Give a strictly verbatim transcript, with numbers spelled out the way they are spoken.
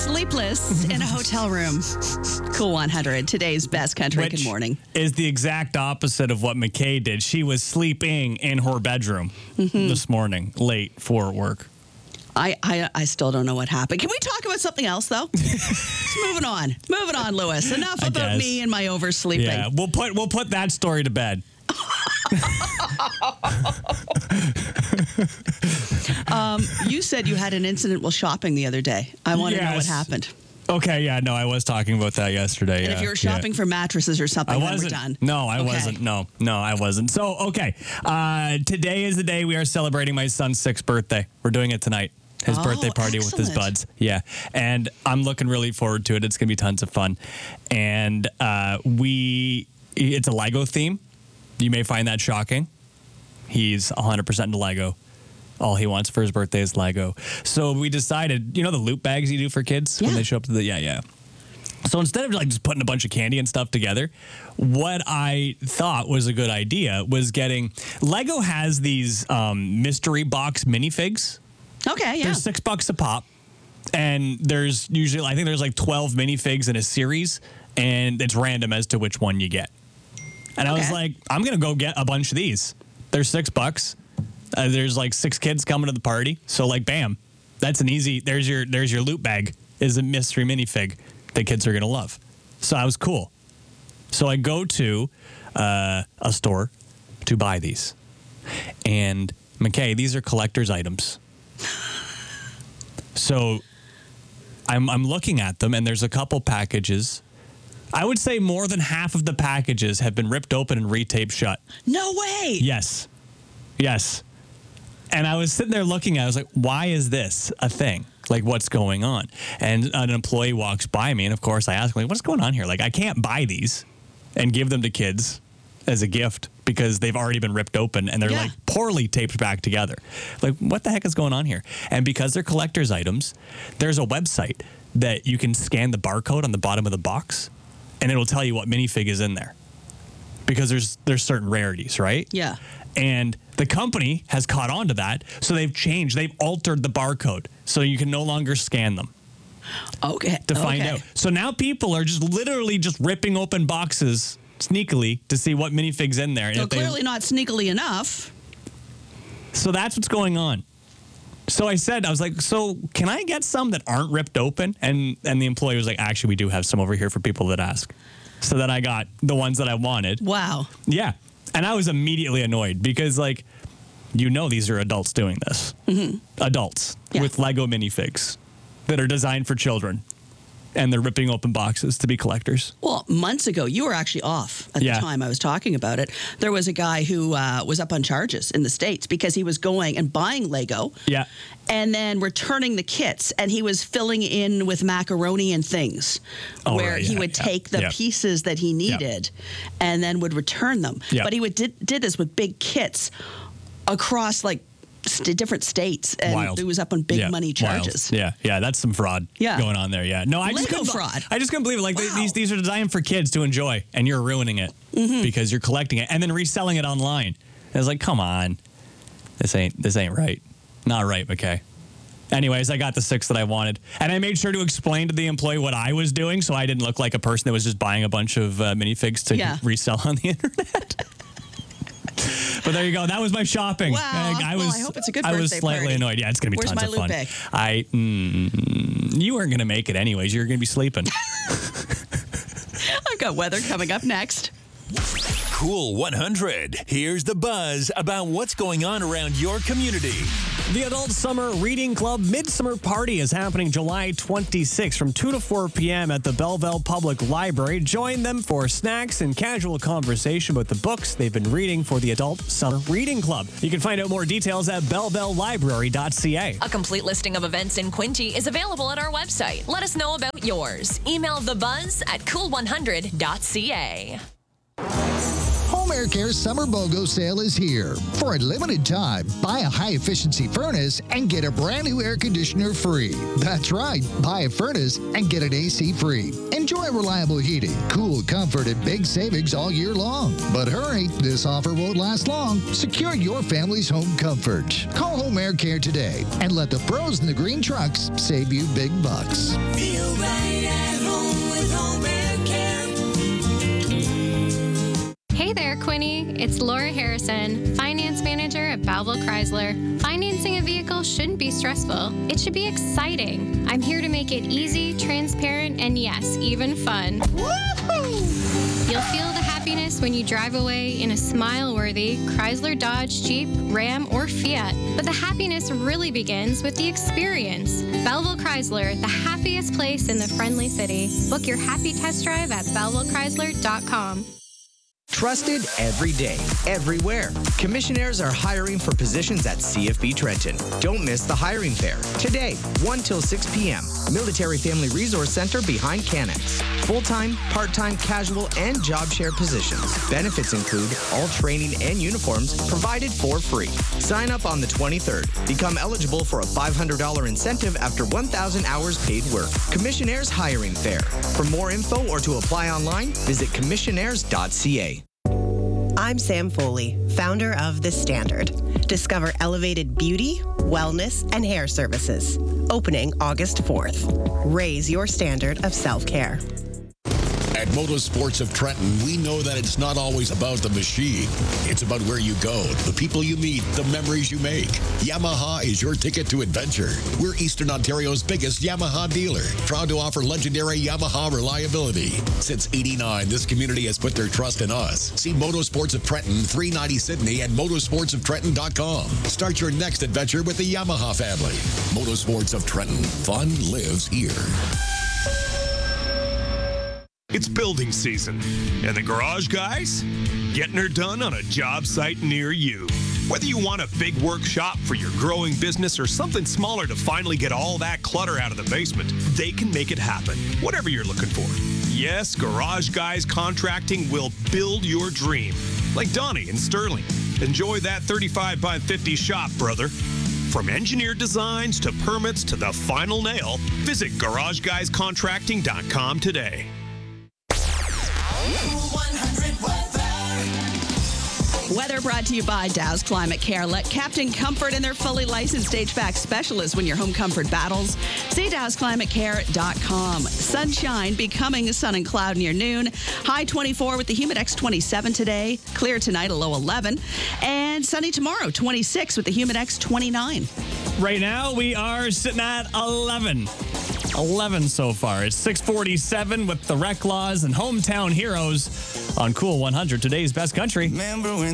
Sleepless in a hotel room. Cool one hundred, today's best country. Which Good morning. Is the exact opposite of what McKay did. She was sleeping in her bedroom mm-hmm. this morning, late for work. I, I I still don't know what happened. Can we talk about something else, though? Just moving on. Moving on, Lewis. Enough I about guess. me and my oversleeping. Yeah, we'll put we'll put that story to bed. um, you said you had an incident while shopping the other day. I want to yes. know what happened. Okay, yeah, no, I was talking about that yesterday. And yeah, if you were shopping yeah. for mattresses or something, I then wasn't. we're done. No, I okay. wasn't. No, no, I wasn't. So, okay, uh, today is the day we are celebrating my son's sixth birthday. We're doing it tonight. His oh, birthday party excellent. with his buds. Yeah. And I'm looking really forward to it. It's going to be tons of fun. And uh, we, it's a Lego theme. You may find that shocking. He's one hundred percent into Lego. All he wants for his birthday is Lego. So we decided, you know the loot bags you do for kids yeah. when they show up to the, yeah, yeah. So instead of like just putting a bunch of candy and stuff together, what I thought was a good idea was getting, Lego has these um, mystery box minifigs. Okay, yeah. There's six bucks a pop. And there's usually, I think there's like twelve minifigs in a series. And it's random as to which one you get. And okay. I was like, I'm going to go get a bunch of these. There's six bucks. Uh, there's like six kids coming to the party. So like, bam, that's an easy, there's your, there's your loot bag is a mystery minifig that kids are going to love. So I was cool. So I go to uh, a store to buy these. And McKay, these are collector's items. So I'm I'm looking at them, and there's a couple packages. I would say more than half of the packages have been ripped open and retaped shut. No way. Yes. Yes. And I was sitting there looking at it. I was like, why is this a thing? Like, what's going on? And an employee walks by me, and of course I ask him, like, what's going on here? Like, I can't buy these and give them to kids as a gift because they've already been ripped open and they're yeah. like poorly taped back together. Like, what the heck is going on here? And because they're collector's items, there's a website that you can scan the barcode on the bottom of the box and it'll tell you what minifig is in there. Because there's there's certain rarities, right? Yeah. And the company has caught on to that, so they've changed. They've altered the barcode, so you can no longer scan them. Okay. To find okay. out. So now people are just literally just ripping open boxes sneakily to see what minifig's in there. And So if they, clearly not sneakily enough. So that's what's going on. So I said, I was like, so can I get some that aren't ripped open? And and the employee was like, actually, we do have some over here for people that ask. So then I got the ones that I wanted. Wow. Yeah. And I was immediately annoyed because, like, you know these are adults doing this. Mm-hmm. Adults yeah. with Lego minifigs that are designed for children. And they're ripping open boxes to be collectors. Well, months ago, you were actually off at yeah. the time I was talking about it. There was a guy who uh, was up on charges in the States because he was going and buying Lego. Yeah. And then returning the kits. And he was filling in with macaroni and things Oh, where right, he yeah, would yeah, take the yeah. pieces that he needed and then would return them. Yeah. But he would did, did this with big kits across like st- different states. And Wild. it was up on big yeah. money charges. Wild. Yeah, yeah, that's some fraud Yeah. going on there. Yeah, no, I just Lego couldn't, fraud. I just couldn't believe it. Like Wow. these, these are designed for kids to enjoy, and you're ruining it Mm-hmm. because you're collecting it and then reselling it online. And it's like, come on, this ain't this ain't right. Not right, McKay. Anyways, I got the six that I wanted, and I made sure to explain to the employee what I was doing, so I didn't look like a person that was just buying a bunch of uh, minifigs to Yeah. resell on the internet. But there you go. That was my shopping. Wow. I, I was. Well, I hope it's a good I was birthday slightly party. annoyed. Yeah, it's gonna be Where's tons my of loot fun. bag? I. Mm, you weren't gonna make it anyways. You were gonna be sleeping. I've got weather coming up next. Cool one hundred. Here's the buzz about what's going on around your community. The Adult Summer Reading Club Midsummer Party is happening July twenty-sixth from two to four p.m. at the Belleville Public Library. Join them for snacks and casual conversation about the books they've been reading for the Adult Summer Reading Club. You can find out more details at belleville library dot c a. A complete listing of events in Quinte is available at our website. Let us know about yours. Email the buzz at cool one hundred dot c a. Home Air Care Summer BOGO sale is here. For a limited time, buy a high-efficiency furnace and get a brand new air conditioner free. That's right, buy a furnace and get an A C free. Enjoy reliable heating, cool comfort, and big savings all year long. But hurry, this offer won't last long. Secure your family's home comfort. Call Home Air Care today and let the pros in the green trucks save you big bucks. Feel right at home with Home Air Care. Hey there, Quinny. It's Laura Harrison, Finance Manager at Belleville Chrysler. Financing a vehicle shouldn't be stressful. It should be exciting. I'm here to make it easy, transparent, and yes, even fun. Woohoo! You'll feel the happiness when you drive away in a smile-worthy Chrysler, Dodge, Jeep, Ram, or Fiat. But the happiness really begins with the experience. Belleville Chrysler, the happiest place in the friendly city. Book your happy test drive at belleville chrysler dot com. Trusted every day, everywhere. Commissionaires are hiring for positions at C F B Trenton. Don't miss the hiring fair. Today, one till six p.m. Military Family Resource Center behind Canex. Full-time, part-time, casual, and job share positions. Benefits include all training and uniforms provided for free. Sign up on the twenty-third. Become eligible for a five hundred dollars incentive after one thousand hours paid work. Commissionaires Hiring Fair. For more info or to apply online, visit commissionaires dot c a. I'm Sam Foley, founder of The Standard. Discover elevated beauty, wellness, and hair services. Opening August fourth. Raise your standard of self-care. At Motorsports of Trenton, we know that it's not always about the machine. It's about where you go, the people you meet, the memories you make. Yamaha is your ticket to adventure. We're Eastern Ontario's biggest Yamaha dealer, proud to offer legendary Yamaha reliability. Since eighty-nine, this community has put their trust in us. See Motorsports of Trenton, three ninety Sydney at motorsports of trenton dot com. Start your next adventure with the Yamaha family. Motorsports of Trenton. Fun lives here. It's building season, and the garage guys getting her done on a job site near you. Whether you want a big workshop for your growing business or something smaller to finally get all that clutter out of the basement, they can make it happen, whatever you're looking for. Yes, Garage Guys Contracting will build your dream, like Donnie and Sterling. Enjoy that thirty-five by fifty shop, brother. From engineered designs to permits to the final nail, visit garage guys contracting dot com today. Weather brought to you by Dow's Climate Care. Let Captain Comfort and their fully licensed H V A C specialists win your home comfort battles. See Dows Climate Care dot com. Sunshine becoming sun and cloud near noon. High twenty-four with the Humidex twenty-seven today. Clear tonight, a low eleven. And sunny tomorrow, twenty-six with the Humidex twenty-nine. Right now, we are sitting at eleven. eleven so far. It's six forty-seven with the Rec Laws and Hometown Heroes on Cool one hundred. Today's Best Country. Remember when